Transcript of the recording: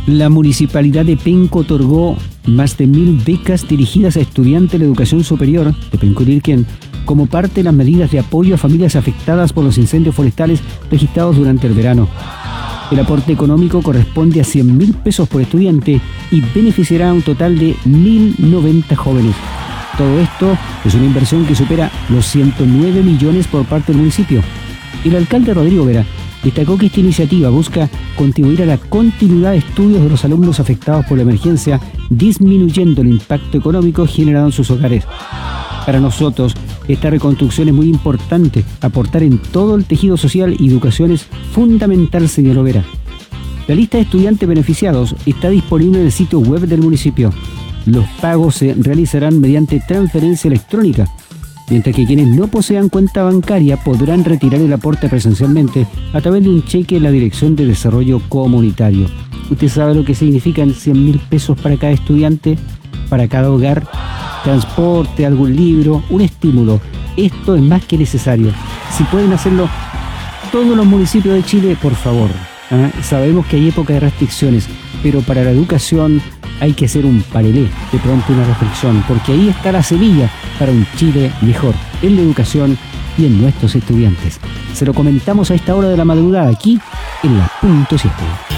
La Municipalidad de Penco otorgó más de 1.000 becas dirigidas a estudiantes de la educación superior de Penco y Lirquén como parte de las medidas de apoyo a familias afectadas por los incendios forestales registrados durante el verano. El aporte económico corresponde a 100.000 pesos por estudiante y beneficiará a un total de 1.090 jóvenes. Todo esto es una inversión que supera los 109 millones por parte del municipio. El alcalde Rodrigo Vera destacó que esta iniciativa busca contribuir a la continuidad de estudios de los alumnos afectados por la emergencia, disminuyendo el impacto económico generado en sus hogares. Para nosotros, esta reconstrucción es muy importante. Aportar en todo el tejido social y educación es fundamental, señaló Vera. La lista de estudiantes beneficiados está disponible en el sitio web del municipio. Los pagos se realizarán mediante transferencia electrónica, mientras que quienes no posean cuenta bancaria podrán retirar el aporte presencialmente a través de un cheque en la Dirección de Desarrollo Comunitario. ¿Usted sabe lo que significan 100.000 pesos para cada estudiante, para cada hogar? Transporte, algún libro, un estímulo. Esto es más que necesario. Si pueden hacerlo todos los municipios de Chile, por favor. Sabemos que hay época de restricciones, pero para la educación hay que hacer un parelé, de pronto una reflexión, porque ahí está la semilla para un Chile mejor, en la educación y en nuestros estudiantes. Se lo comentamos a esta hora de la madrugada, aquí en la Punto 7.